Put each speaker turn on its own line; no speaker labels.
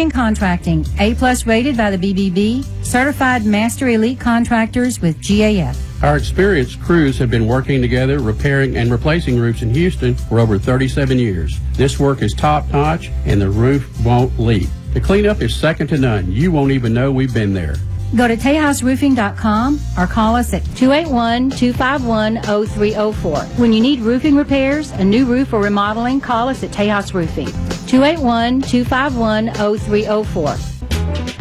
and Contracting, A-plus rated by the BBB, certified master elite contractors with GAF.
Our experienced crews have been working together, repairing and replacing roofs in Houston for over 37 years. This work is top-notch, and the roof won't leak. The cleanup is second to none. You won't even know we've been there.
Go to TejasRoofing.com or call us at 281-251-0304. When you need roofing repairs, a new roof or remodeling, call us at Tejas Roofing, 281-251-0304.